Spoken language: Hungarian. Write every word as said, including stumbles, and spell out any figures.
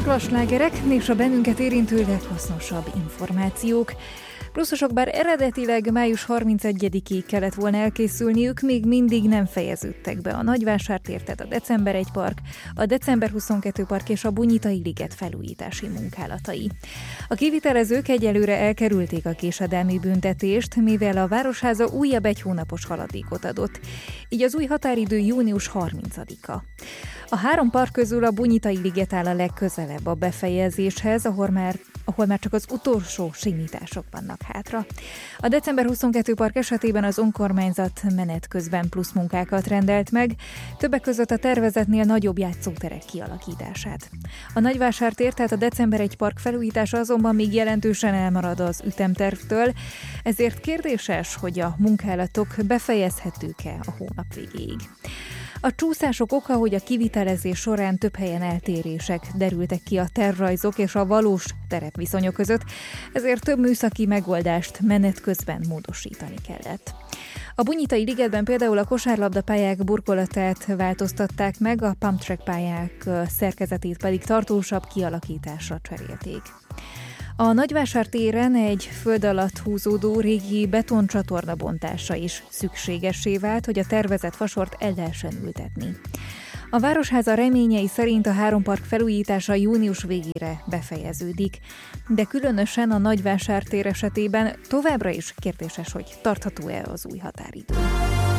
torlaslágerek és a bennünket érintő leghasznosabb információk. Pluszosok, bár eredetileg május harmincegyedikéig kellett volna elkészülniük, még mindig nem fejeződtek be a Nagyvásártér, tehát a December egy park, a December huszonkettő park és a Bunyitai liget felújítási munkálatai. A kivitelezők egyelőre elkerülték a késedelmi büntetést, mivel a Városháza újabb egy hónapos haladékot adott, így az új határidő június harmincadika. A három park közül a Bunyitai liget áll a legközelebb a befejezéshez, ahol már, ahol már csak az utolsó simítások vannak hátra. A December huszonkettő park esetében az önkormányzat menet közben plusz munkákat rendelt meg, többek között a tervezetnél nagyobb játszóterek kialakítását. A Nagyvásártér, tehát a December egy park felújítása azonban még jelentősen elmarad az ütemtervtől, ezért kérdéses, hogy a munkálatok befejezhetők-e a hónap végéig. A csúszások oka, hogy a kivitelezés során több helyen eltérések derültek ki a tervrajzok és a valós terepviszonyok között, ezért több műszaki megoldást menet közben módosítani kellett. A Bunyitai ligetben például a kosárlabdapályák burkolatát változtatták meg, a pump track pályák szerkezetét pedig tartósabb kialakításra cserélték. A Nagyvásártéren egy föld alatt húzódó régi betoncsatorna bontása is szükségessé vált, hogy a tervezett fasort el lehessen ültetni. A Városháza reményei szerint a három park felújítása június végére befejeződik, de különösen a Nagyvásártér esetében továbbra is kérdéses, hogy tartható-e az új határidő.